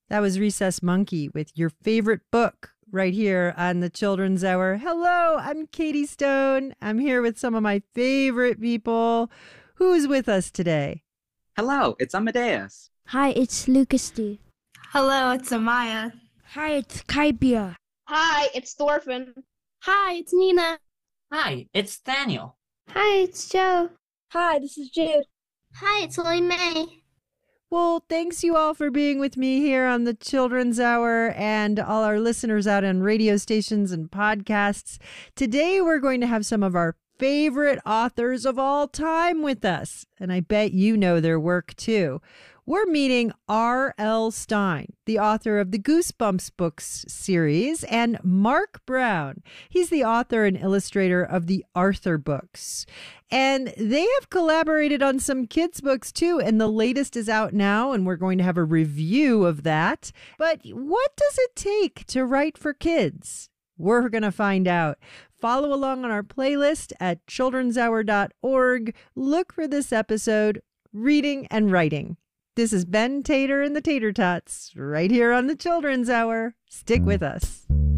That was Recess Monkey with your favorite book right here on the Children's Hour. Hello, I'm Katie Stone. I'm here with some of my favorite people. Who's with us today? Hello, it's Amadeus. Hi, it's Lucas D. Hello, it's Amaya. Hi, it's Kaibia. Hi, it's Thorfinn. Hi, it's Nina. Hi, it's Daniel. Hi, it's Joe. Hi, this is Jude. Hi, it's Lily May. Well, thanks you all for being with me here on the Children's Hour and all our listeners out on radio stations and podcasts. Today, we're going to have some of our favorite authors of all time with us, and I bet you know their work too. We're meeting R.L. Stine, the author of the Goosebumps books series, and Mark Brown. He's the author and illustrator of the Arthur books. And they have collaborated on some kids' books too, and the latest is out now, and we're going to have a review of that. But what does it take to write for kids? We're going to find out. Follow along on our playlist at childrenshour.org. Look for this episode, Reading and Writing. This is Ben Tater and the Tater Tots right here on the Children's Hour. Stick with us.